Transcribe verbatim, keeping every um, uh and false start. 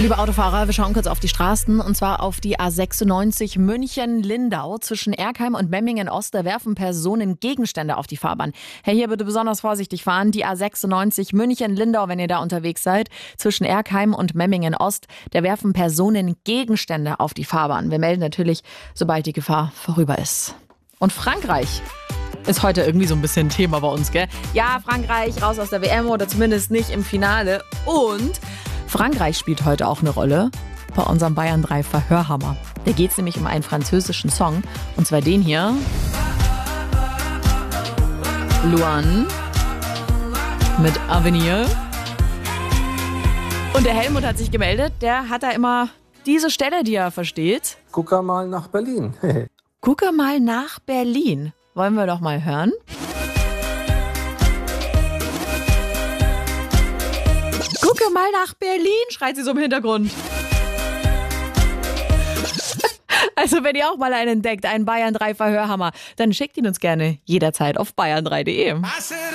Liebe Autofahrer, wir schauen kurz auf die Straßen und zwar auf die A sechsundneunzig München-Lindau. Zwischen Erkheim und Memmingen-Ost, da werfen Personen Gegenstände auf die Fahrbahn. Hey, hier bitte besonders vorsichtig fahren. Die A sechsundneunzig München-Lindau, wenn ihr da unterwegs seid. Zwischen Erkheim und Memmingen-Ost, da werfen Personen Gegenstände auf die Fahrbahn. Wir melden natürlich, sobald die Gefahr vorüber ist. Und Frankreich ist heute irgendwie so ein bisschen Thema bei uns, gell? Ja, Frankreich raus aus der W M oder zumindest nicht im Finale. Und Frankreich spielt heute auch eine Rolle bei unserem Bayern drei Verhörhammer. Da geht es nämlich um einen französischen Song. Und zwar den hier. Luan mit Avenir. Und der Helmut hat sich gemeldet. Der hat da immer diese Stelle, die er versteht. Guck mal nach Berlin. Guck mal nach Berlin. Wollen wir doch mal hören? Gucke mal nach Berlin, schreit sie so im Hintergrund. Also wenn ihr auch mal einen entdeckt, einen Bayern drei Verhörhammer, dann schickt ihn uns gerne jederzeit auf bayern drei punkt de.